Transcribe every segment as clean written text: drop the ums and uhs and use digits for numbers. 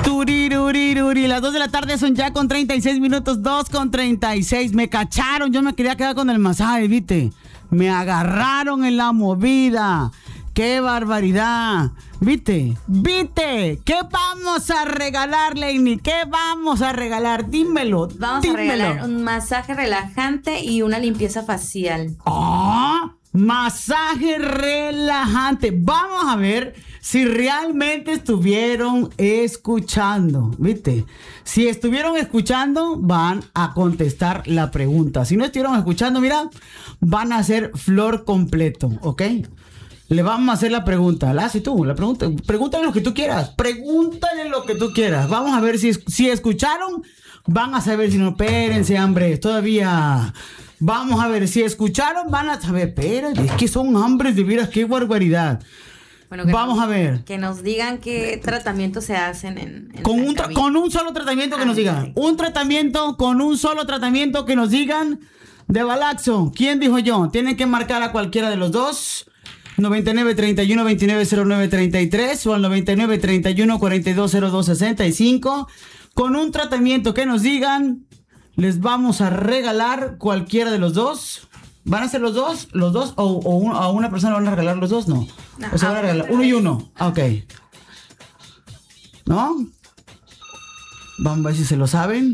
Turiruriruri, las 2 de la tarde son ya con 36 minutos, 2:36. Me cacharon, yo me quería quedar con el masaje, ¿viste? Me agarraron en la movida. ¡Qué barbaridad! ¿Viste? ¿Qué vamos a regalar, Leini? ¿Qué vamos a regalar? Dímelo. Vamos a regalar un masaje relajante y una limpieza facial. ¡Ah! Masaje relajante. Vamos a ver si realmente estuvieron escuchando, ¿viste? Si estuvieron escuchando, van a contestar la pregunta. Si no estuvieron escuchando, mira, van a hacer flor completo, ¿ok? Le vamos a hacer la pregunta. La haces tú, la pregunta. Pregúntale lo que tú quieras. Pregúntale lo que tú quieras. Vamos a ver si escucharon. Van a saber si no. Espérense, hombre. Todavía. Vamos a ver si escucharon. Van a saber. Espérense. Es que son hambres de veras. Qué barbaridad. Bueno, vamos a ver. Que nos digan qué tratamientos se hacen en con un solo tratamiento que nos digan. Sí. Un tratamiento con un solo tratamiento que nos digan de Balaxo. ¿Quién dijo yo? Tienen que marcar a cualquiera de los dos. 99 31 29 09 33 o al 99 31 42 02 65. Con un tratamiento que nos digan, les vamos a regalar cualquiera de los dos. ¿Van a ser los dos? ¿Los dos? ¿O a una persona van a regalar los dos? No. O sea, van a regalar uno y uno. Ok. ¿No? Vamos a ver si se lo saben.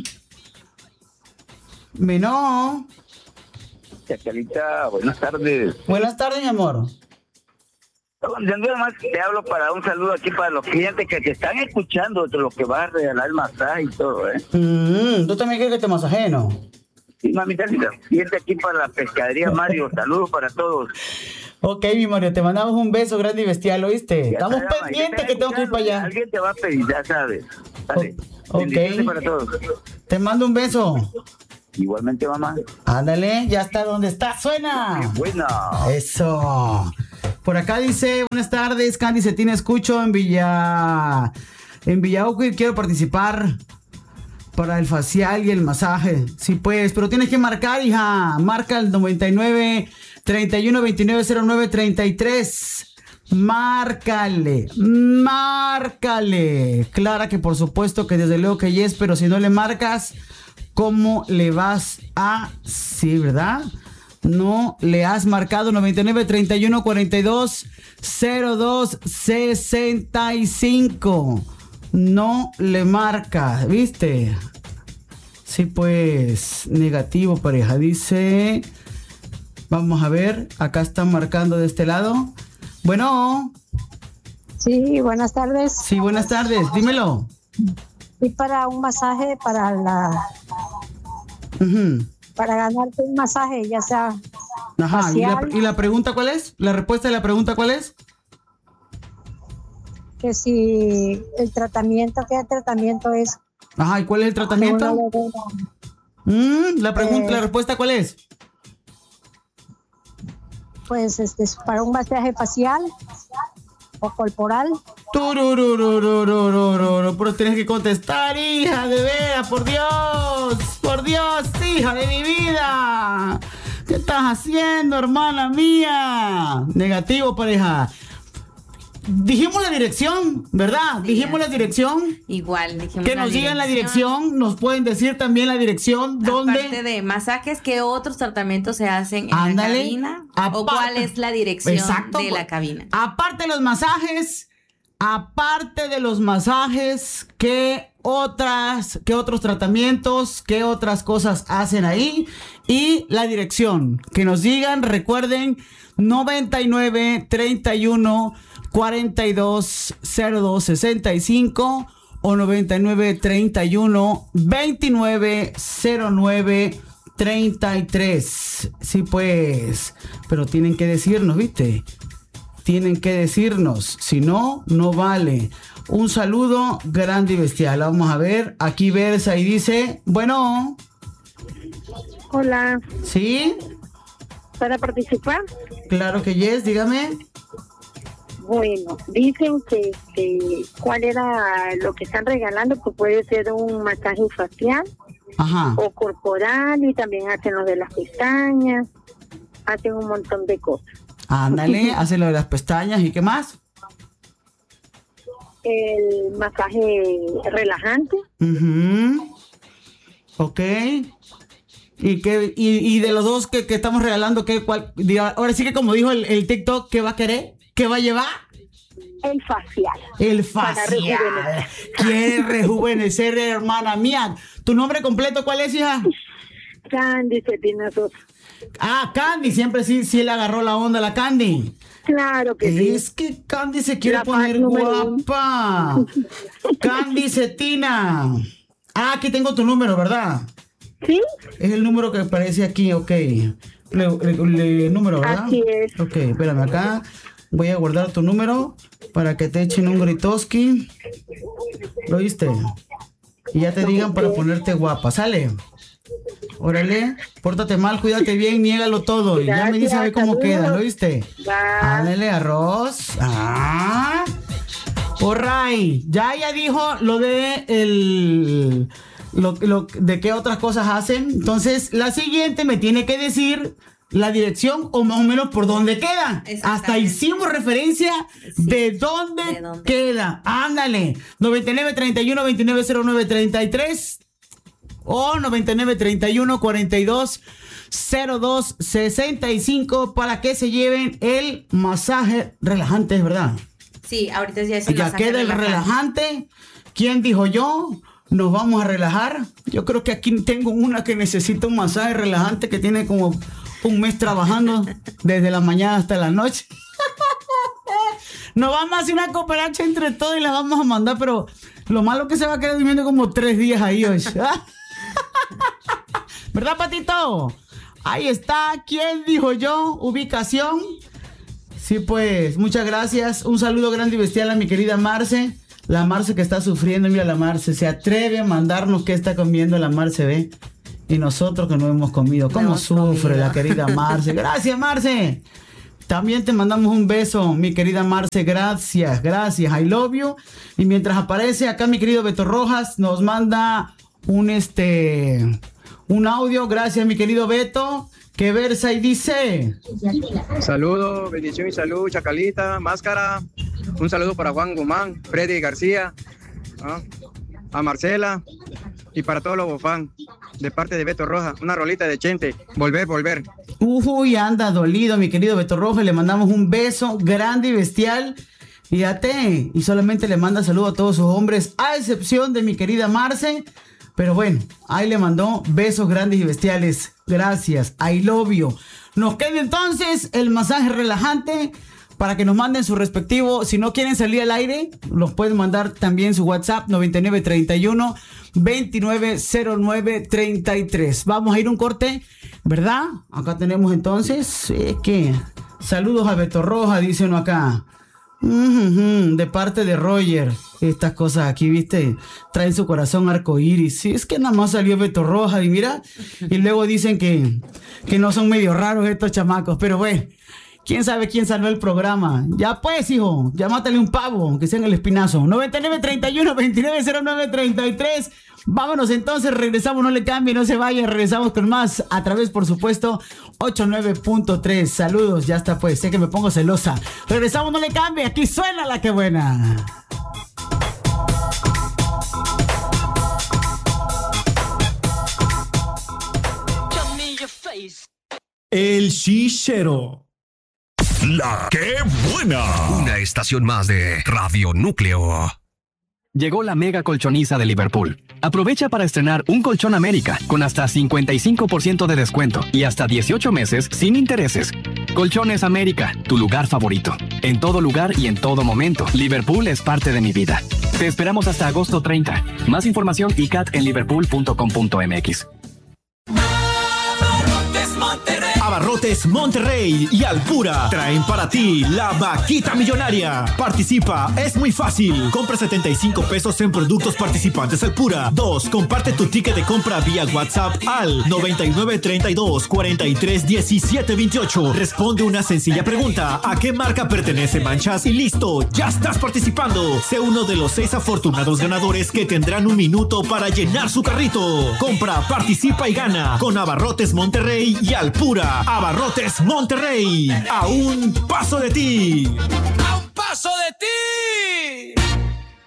No. Chacalita, buenas tardes. Buenas tardes, mi amor. Yo más te hablo para un saludo aquí para los clientes que te están escuchando de lo que vas a regalar el masaje y todo, ¿eh? ¿Tú también quieres que te masaje, no? Sí, mamita, cliente aquí para la pescadería Mario. Saludos para todos. Ok, mi Mario, te mandamos un beso grande y bestial, ¿oíste? Ya estamos pendientes que tengo que ir para allá. Alguien te va a pedir, ya sabes. Dale. Ok. Para todos. Te mando un beso. Igualmente, mamá. Ándale, ya está donde está, suena. ¡Qué buena! Eso. Por acá dice, buenas tardes, Candy Cetina, escucho en Villauco y quiero participar para el facial y el masaje. Sí, pues, pero tienes que marcar, hija. Marca el 99 31 29 09 33. Márcale. Clara que por supuesto que desde luego que yes, pero si no le marcas, ¿cómo le vas a...? Sí, ¿verdad? No le has marcado. 99 31 42 02 65. No le marca, ¿viste? Sí, pues, negativo, pareja. Dice, vamos a ver, acá están marcando de este lado. Bueno. Sí, buenas tardes. Sí, buenas tardes, dímelo. Y para un masaje, para la... Para ganarte un masaje, ya sea facial. ¿Y la pregunta cuál es? ¿La respuesta de la pregunta cuál es? Que si el tratamiento, ¿qué tratamiento es? Ajá, ¿y cuál es el tratamiento? La respuesta ¿cuál es? Pues para un masaje facial o corporal. Pero tienes que contestar, hija, de veras, por Dios, hija de mi vida. ¿Qué estás haciendo, hermana mía? Negativo, pareja. Dijimos la dirección, ¿verdad? Sí, dijimos la dirección. Igual, dijimos que nos digan la dirección, nos pueden decir también la dirección donde... Aparte de masajes, ¿qué otros tratamientos se hacen en la cabina? ¿O cuál es la dirección de la cabina? Aparte de los masajes, ¿qué otros tratamientos, qué otras cosas hacen ahí? Y la dirección, que nos digan, recuerden, 99 31 42 02 65 o 99 31 29 09 33. Sí, pues, pero tienen que decirnos, ¿viste? Tienen que decirnos, si no, no vale. Un saludo grande y bestial. Vamos a ver, aquí Versa y dice, bueno. Hola. ¿Sí? ¿Para participar? Claro que yes, dígame. Bueno, dicen que cuál era lo que están regalando, que puede ser un masaje facial. Ajá. O corporal, y también hacen lo de las pestañas, hacen un montón de cosas. Ándale, hacen lo de las pestañas, ¿y qué más? el masaje relajante. Ok. Y de los dos que estamos regalando, ahora sí que como dijo el TikTok, ¿qué va a querer? ¿Qué va a llevar? El facial. El facial. Quiere rejuvenecer, hermana mía. ¿Tu nombre completo cuál es, hija? Candy Cetina Sosa. Ah, Candy, siempre sí le agarró la onda a la Candy. Claro que sí. Es que Candy se quiere poner guapa. Candy Cetina. Ah, aquí tengo tu número, ¿verdad? Sí. Es el número que aparece aquí, ok. El número, ¿verdad? Así es. Ok, espérame acá. Voy a guardar tu número para que te echen un gritoski. ¿Lo oíste? Y ya te digan para ponerte guapa. ¿Sale? Órale, pórtate mal, cuídate bien, niégalo todo. Y ya me dice a ver cómo queda, ¿lo oíste? Ándale, arroz. Alright. Ya dijo lo de de qué otras cosas hacen. Entonces, la siguiente me tiene que decir la dirección o más o menos por dónde queda. Hasta hicimos referencia de dónde queda. Ándale. 9931-290933 o 9931-420265 para que se lleven el masaje relajante, ¿verdad? Sí, ahorita ya es el ya queda el relajante. ¿Quién dijo yo? Nos vamos a relajar. Yo creo que aquí tengo una que necesita un masaje relajante que tiene como un mes trabajando desde la mañana hasta la noche. Nos vamos a hacer una cooperacha entre todos y la vamos a mandar, pero lo malo es que se va a quedar durmiendo como 3 días ahí hoy. ¿Verdad, Patito? Ahí está. ¿Quién dijo yo? Ubicación. Sí, pues, muchas gracias. Un saludo grande y bestial a mi querida Marce. La Marce que está sufriendo. Mira, la Marce se atreve a mandarnos qué está comiendo la Marce, ¿ve? Y nosotros que no hemos comido. ¿Cómo sufre la querida Marce? Gracias, Marce. También te mandamos un beso, mi querida Marce. Gracias, gracias. I love you. Y mientras aparece acá mi querido Beto Rojas, nos manda un audio. Gracias, mi querido Beto. Que versa y dice: saludo, bendición y salud, Chacalita, Máscara. Un saludo para Juan Guzmán, Freddy García, a Marcela y para todos los bofán, de parte de Beto Rojas. Una rolita de Chente, volver. Uy, anda dolido, mi querido Beto Rojas. Le mandamos un beso grande y bestial. Fíjate, y solamente le manda saludo a todos sus hombres, a excepción de mi querida Marce. Pero bueno, ahí le mandó besos grandes y bestiales. Gracias, I love you. Nos queda entonces el masaje relajante para que nos manden su respectivo. Si no quieren salir al aire, los pueden mandar también su WhatsApp 9931-290933. Vamos a ir un corte, ¿verdad? Acá tenemos entonces que saludos a Beto Roja, dice uno acá. De parte de Roger. Estas cosas aquí, viste, traen su corazón arcoíris. Sí, es que nada más salió Beto Roja y mira, y luego dicen que no son medio raros estos chamacos, pero bueno, quién sabe quién salvó el programa. Ya pues, hijo, ya mátale un pavo, aunque sea en el espinazo. 9931-290933. Vámonos entonces, regresamos, no le cambie, no se vaya, regresamos con más a través, por supuesto, 89.3. Saludos, ya está pues, sé que me pongo celosa. Regresamos, no le cambie, aquí suena la que buena. El Chichero. La que buena. Una estación más de Radio Núcleo. Llegó la mega colchoniza de Liverpool. Aprovecha para estrenar un colchón América con hasta 55% de descuento y hasta 18 meses sin intereses. Colchones América, tu lugar favorito. En todo lugar y en todo momento, Liverpool es parte de mi vida. Te esperamos hasta agosto 30. Más información ICAT en liverpool.com.mx. Abarrotes Monterrey y Alpura traen para ti la vaquita millonaria. Participa, es muy fácil. Compra 75 pesos en productos participantes Alpura. 2. Comparte tu ticket de compra vía WhatsApp al 9932-431728. Responde una sencilla pregunta: ¿a qué marca pertenece Manchas? Y listo, ya estás participando. Sé uno de los 6 afortunados ganadores que tendrán un minuto para llenar su carrito. Compra, participa y gana con Abarrotes Monterrey y Alpura. Abarrotes Monterrey, a un paso de ti. ¡A un paso de ti!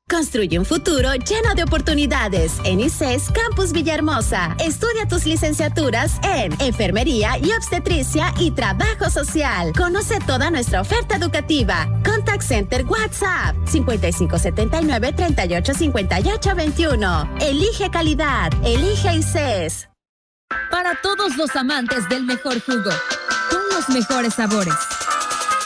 Construye un futuro lleno de oportunidades en ICES Campus Villahermosa. Estudia tus licenciaturas en Enfermería y Obstetricia y Trabajo Social. Conoce toda nuestra oferta educativa. Contact Center WhatsApp 5579-385821. Elige calidad. Elige ICES. Para todos los amantes del mejor jugo, con los mejores sabores.